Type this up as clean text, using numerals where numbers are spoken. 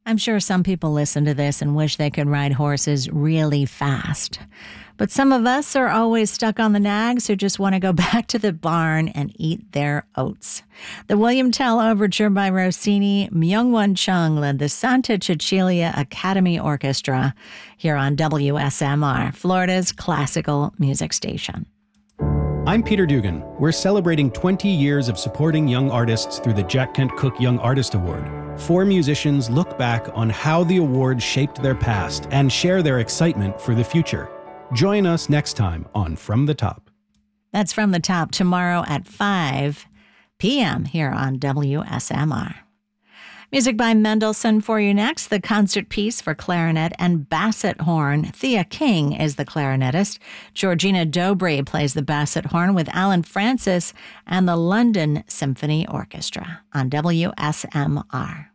I'm sure some people listen to this and wish they could ride horses really fast. But some of us are always stuck on the nags who just want to go back to the barn and eat their oats. The William Tell Overture by Rossini, Myung-Whun Chung led the Santa Cecilia Academy Orchestra here on WSMR, Florida's classical music station. I'm Peter Dugan. We're celebrating 20 years of supporting young artists through the Jack Kent Cooke Young Artist Award. 4 musicians look back on how the award shaped their past and share their excitement for the future. Join us next time on From the Top. That's From the Top tomorrow at 5 p.m. here on WSMR. Music by Mendelssohn for you next, the concert piece for clarinet and basset horn. Thea King is the clarinetist. Georgina Dobry plays the basset horn with Alan Francis and the London Symphony Orchestra on WSMR.